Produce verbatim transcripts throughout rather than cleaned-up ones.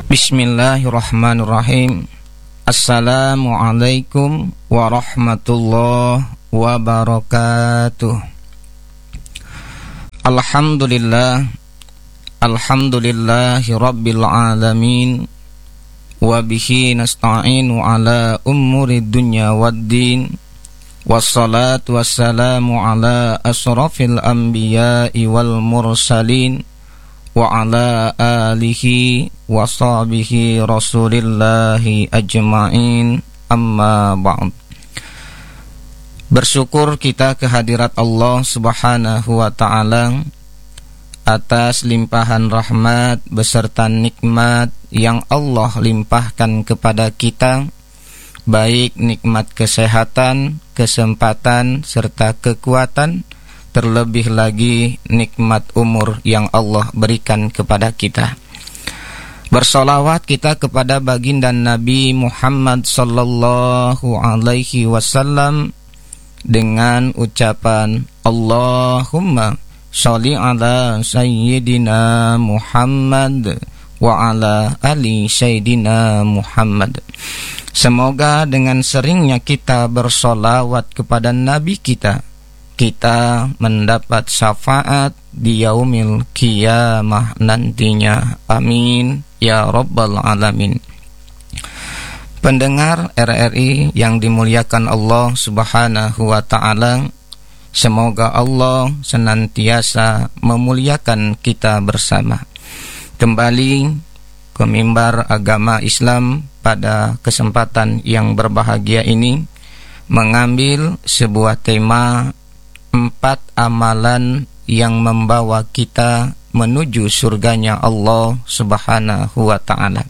Bismillahirrahmanirrahim. Assalamualaikum warahmatullahi wabarakatuh. Alhamdulillah, alhamdulillahi rabbil alamin, wa bihi nasta'inu ala umuri dunya waddin, wassalatu wassalamu ala asrafil anbiya'i wal mursalin, wa ala alihi wa sahbihi rasulillahi ajma'in, amma ba'd. Bersyukur kita kehadirat Allah subhanahu wa ta'ala atas limpahan rahmat beserta nikmat yang Allah limpahkan kepada kita, baik nikmat kesehatan, kesempatan, serta kekuatan, terlebih lagi nikmat umur yang Allah berikan kepada kita. Bersolawat kita kepada baginda Nabi Muhammad sallallahu alaihi wasallam dengan ucapan Allahumma sholli ala sayyidina Muhammad wa ala ali sayyidina Muhammad. Semoga dengan seringnya kita bersolawat kepada Nabi kita, kita mendapat syafaat di yaumil qiyamah nantinya. Amin ya rabbal alamin. Pendengar R R I yang dimuliakan Allah subhanahu wa ta'ala, semoga Allah senantiasa memuliakan kita bersama. Kembali ke mimbar agama Islam pada kesempatan yang berbahagia ini, mengambil sebuah tema empat amalan yang membawa kita menuju surganya Allah subhanahu wa ta'ala.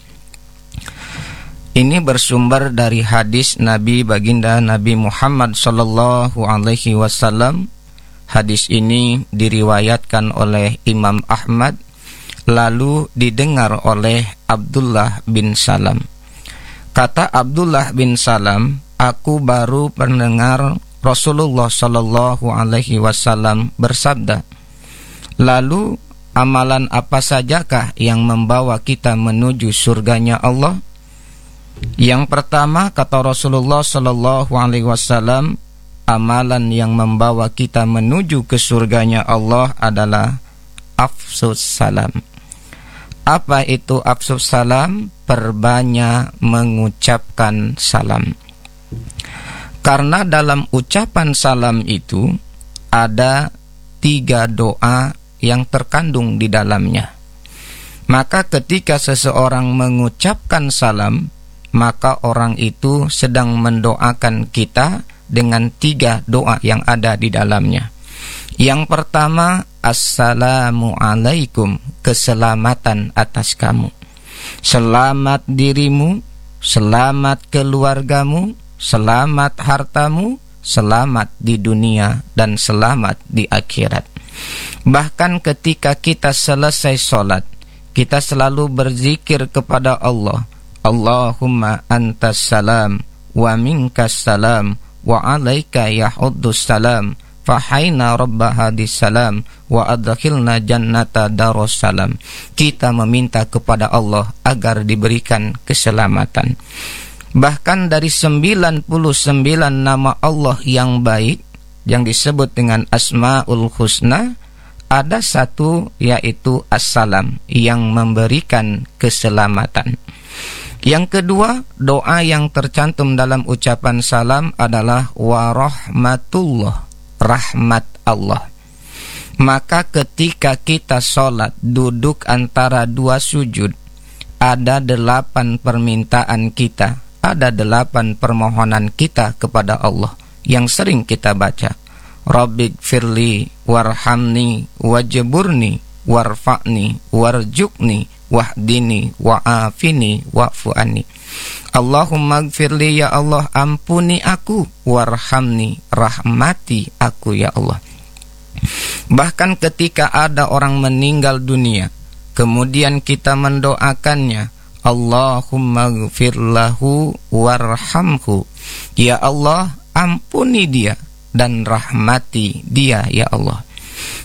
Ini bersumber dari hadis Nabi baginda Nabi Muhammad sallallahu alaihi wasallam. Hadis ini diriwayatkan oleh Imam Ahmad, lalu didengar oleh Abdullah bin Salam. Kata Abdullah bin Salam, aku baru mendengar Rasulullah sallallahu alaihi wasallam bersabda, lalu amalan apa sajakah yang membawa kita menuju surganya Allah? Yang pertama, kata Rasulullah sallallahu alaihi wasallam, amalan yang membawa kita menuju ke surganya Allah adalah afsus salam. Apa itu afsus salam? Perbanyak mengucapkan salam. Karena dalam ucapan salam itu ada tiga doa yang terkandung di dalamnya. Maka ketika seseorang mengucapkan salam, maka orang itu sedang mendoakan kita dengan tiga doa yang ada di dalamnya. Yang pertama, assalamualaikum, keselamatan atas kamu. Selamat dirimu, selamat keluargamu, selamat hartamu, selamat di dunia, dan selamat di akhirat. Bahkan ketika kita selesai sholat, kita selalu berzikir kepada Allah, Allahumma antas salam, wa minkas salam, wa alaika yahuddus salam, fahaina rabba hadis salam, wa adkhilna jannata daros salam. Kita meminta kepada Allah agar diberikan keselamatan. Bahkan dari sembilan puluh sembilan nama Allah yang baik yang disebut dengan Asmaul Husna, ada satu yaitu As-Salam yang memberikan keselamatan. Yang kedua, doa yang tercantum dalam ucapan salam adalah warahmatullah, rahmat Allah. Maka ketika kita sholat duduk antara dua sujud, ada delapan permintaan kita, ada delapan permohonan kita kepada Allah yang sering kita baca. Rabbighfirli warhamni wajburni warfa'ni warjukni wahdini wa'afini wa'fu anni. Allahumma gfirli, ya Allah ampuni aku, warhamni, rahmati aku ya Allah. Bahkan ketika ada orang meninggal dunia, kemudian kita mendoakannya, Allahumma gfir lahu warhamhu, ya Allah ampuni dia dan rahmati dia ya Allah.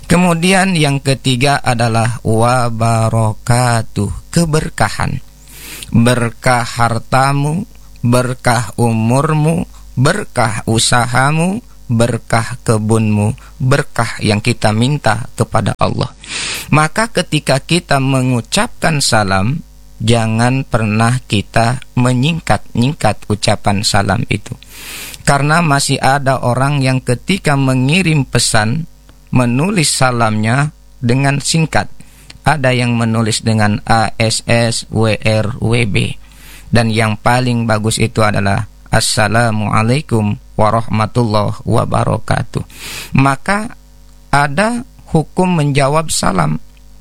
Kemudian yang ketiga adalah wabarakatuh, keberkahan. berkah hartamu, berkah umurmu, berkah usahamu, berkah kebunmu, berkah yang kita minta kepada Allah. Maka ketika kita mengucapkan salam, jangan pernah kita menyingkat-nyingkat ucapan salam itu. Karena masih ada orang yang ketika mengirim pesan, menulis salamnya dengan singkat. Ada yang menulis dengan A S S, W R, W B. Dan yang paling bagus itu adalah Assalamualaikum warahmatullahi wabarakatuh. Maka ada hukum menjawab salam.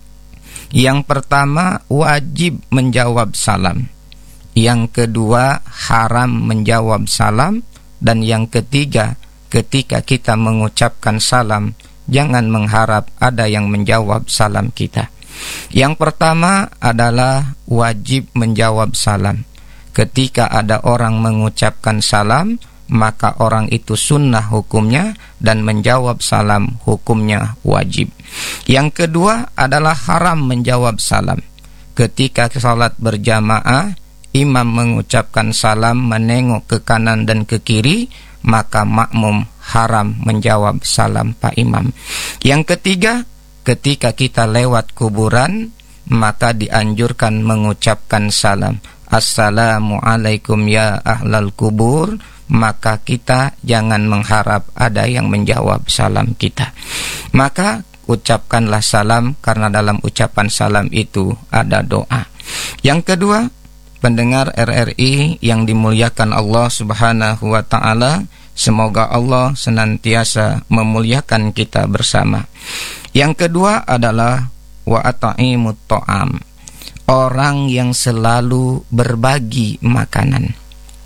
Yang pertama, wajib menjawab salam. Yang kedua, haram menjawab salam. Dan yang ketiga, ketika kita mengucapkan salam, jangan mengharap ada yang menjawab salam kita. Yang pertama adalah wajib menjawab salam. Ketika ada orang mengucapkan salam, maka orang itu sunnah hukumnya, dan menjawab salam hukumnya wajib. Yang kedua adalah haram menjawab salam. Ketika salat berjamaah, imam mengucapkan salam menengok ke kanan dan ke kiri, maka makmum haram menjawab salam Pak Imam. Yang ketiga, ketika kita lewat kuburan, maka dianjurkan mengucapkan salam. Assalamualaikum ya ahlal kubur. Maka kita jangan mengharap ada yang menjawab salam kita. Maka ucapkanlah salam, karena dalam ucapan salam itu ada doa. Yang kedua, pendengar R R I yang dimuliakan Allah Subhanahu wa ta'ala, semoga Allah senantiasa memuliakan kita bersama. Yang kedua adalah wa at'imut ta'am, orang yang selalu berbagi makanan.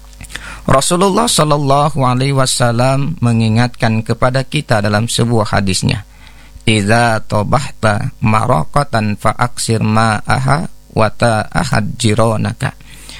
Rasulullah Shallallahu Alaihi Wasallam mengingatkan kepada kita dalam sebuah hadisnya, "Idza tabahta maraqatan fa'aksir ma'aha wa ta'ahad jironaka."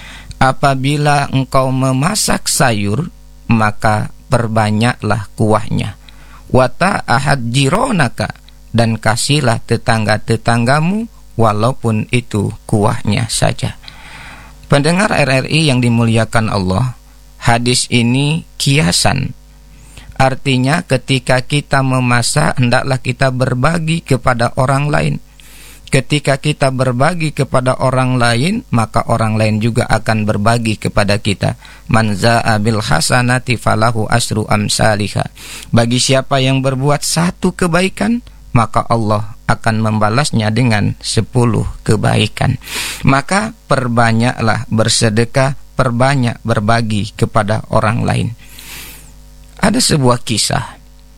Apabila engkau memasak sayur, maka perbanyaklah kuahnya. Wa ta'ahad jironaka, dan kasihlah tetangga-tetanggamu walaupun itu kuahnya saja. Pendengar R R I yang dimuliakan Allah, hadis ini kiasan. Artinya ketika kita memasak, hendaklah kita berbagi kepada orang lain. Ketika kita berbagi kepada orang lain, maka orang lain juga akan berbagi kepada kita. Man za'a bil hasanati falahu asru amsalihha. Bagi siapa yang berbuat satu kebaikan, maka Allah akan membalasnya dengan sepuluh kebaikan. Maka perbanyaklah bersedekah, perbanyak berbagi kepada orang lain. Ada sebuah kisah.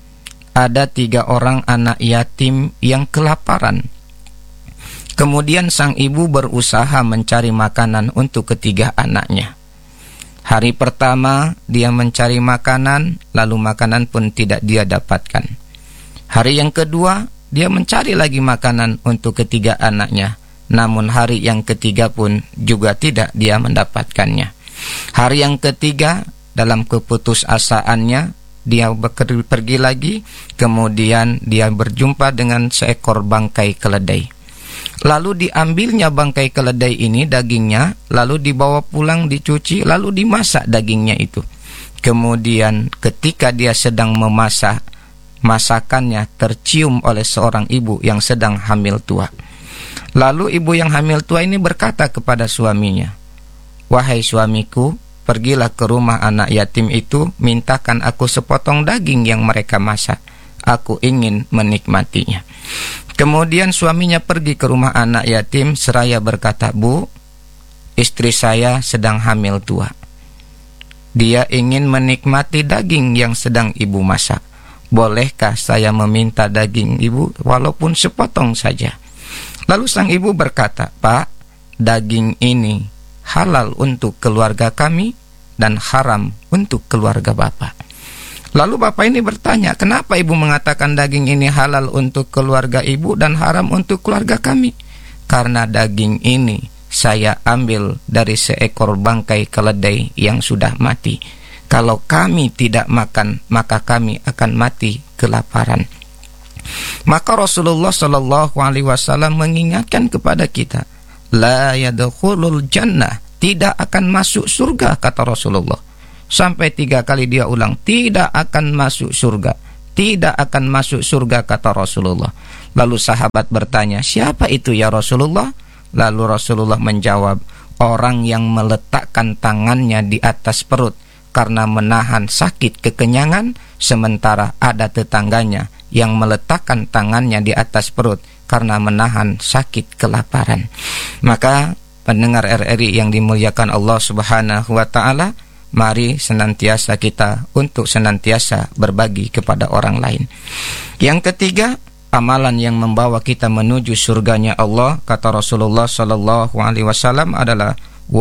Ada tiga orang anak yatim yang kelaparan. Kemudian sang ibu berusaha mencari makanan untuk ketiga anaknya. Hari pertama dia mencari makanan, lalu makanan pun tidak dia dapatkan. Hari yang kedua dia mencari lagi makanan untuk ketiga anaknya, namun hari yang ketiga pun juga tidak dia mendapatkannya. Hari yang ketiga, dalam keputusasaannya, dia pergi lagi, kemudian dia berjumpa dengan seekor bangkai keledai. Lalu diambilnya bangkai keledai ini, dagingnya, lalu dibawa pulang, dicuci, lalu dimasak dagingnya itu. Kemudian ketika dia sedang memasak, masakannya tercium oleh seorang ibu yang sedang hamil tua. Lalu ibu yang hamil tua ini berkata kepada suaminya, "Wahai suamiku, pergilah ke rumah anak yatim itu, mintakan aku sepotong daging yang mereka masak. Aku ingin menikmatinya." Kemudian suaminya pergi ke rumah anak yatim seraya berkata, "Bu, istri saya sedang hamil tua. Dia ingin menikmati daging yang sedang ibu masak. Bolehkah saya meminta daging ibu walaupun sepotong saja?" Lalu sang ibu berkata, "Pak, daging ini halal untuk keluarga kami dan haram untuk keluarga Bapak." Lalu bapak ini bertanya, "Kenapa ibu mengatakan daging ini halal untuk keluarga ibu dan haram untuk keluarga kami?" "Karena daging ini saya ambil dari seekor bangkai keledai yang sudah mati. Kalau kami tidak makan, maka kami akan mati kelaparan." Maka Rasulullah Shallallahu Alaihi Wasallam mengingatkan kepada kita, "La yadkhulul jannah tidak akan masuk surga, kata Rasulullah. Sampai tiga kali dia ulang, tidak akan masuk surga, tidak akan masuk surga, kata Rasulullah. Lalu sahabat bertanya, siapa itu ya Rasulullah? Lalu Rasulullah menjawab, orang yang meletakkan tangannya di atas perut karena menahan sakit kekenyangan, sementara ada tetangganya yang meletakkan tangannya di atas perut karena menahan sakit kelaparan. Maka pendengar R R I yang dimuliakan Allah Subhanahu wa taala, mari senantiasa kita untuk senantiasa berbagi kepada orang lain. Yang ketiga, amalan yang membawa kita menuju surganya Allah, kata Rasulullah sallallahu alaihi wasallam, adalah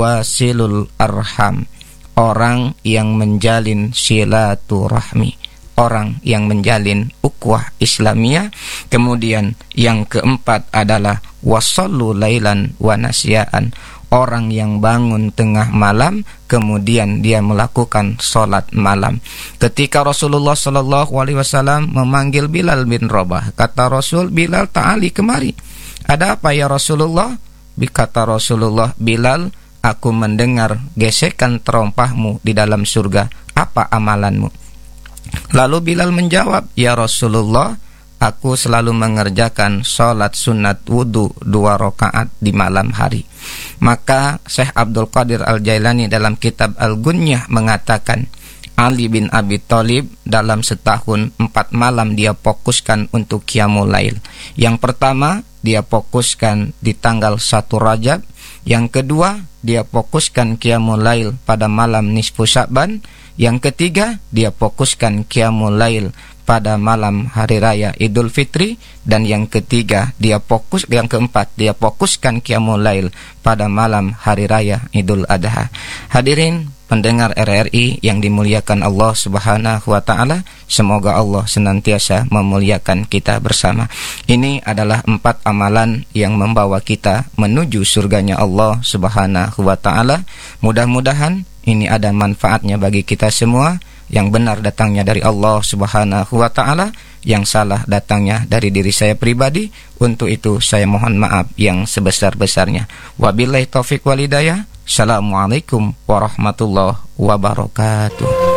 wasilul arham, orang yang menjalin silaturahmi, orang yang menjalin ukhuwah Islamiyah. Kemudian yang keempat adalah wasallu lailan wa nasyaan, orang yang bangun tengah malam kemudian dia melakukan sholat malam. Ketika Rasulullah sallallahu alaihi wasallam memanggil Bilal bin Rabah, kata Rasul, Bilal, ta'ali kemari. Ada apa ya Rasulullah? Kata Rasulullah, Bilal, aku mendengar gesekan terompahmu di dalam surga. Apa amalanmu? Lalu Bilal menjawab, ya Rasulullah, aku selalu mengerjakan sholat sunat wudu dua rakaat di malam hari. Maka Syekh Abdul Qadir Al-Jailani dalam kitab Al-Gunyah mengatakan, Ali bin Abi Thalib dalam setahun empat malam dia fokuskan untuk Qiyamul Lail. Yang pertama, dia fokuskan di tanggal satu Rajab. Yang kedua, dia fokuskan Qiyamul Lail pada malam nisfu Sya'ban. Yang ketiga, dia fokuskan Qiyamul Lail pada malam hari raya Idul Fitri. Dan yang ketiga, dia fokus yang keempat, dia fokuskan Qiyamul Lail pada malam hari raya Idul Adha. Hadirin pendengar R R I yang dimuliakan Allah Subhanahu wa taala, semoga Allah senantiasa memuliakan kita bersama. Ini adalah empat amalan yang membawa kita menuju surganya Allah Subhanahu wa taala. Mudah-mudahan ini ada manfaatnya bagi kita semua. Yang benar datangnya dari Allah Subhanahu wa taala, yang salah datangnya dari diri saya pribadi. Untuk itu saya mohon maaf yang sebesar-besarnya. Wabillahi taufik wal hidayah. Assalamualaikum warahmatullahi wabarakatuh.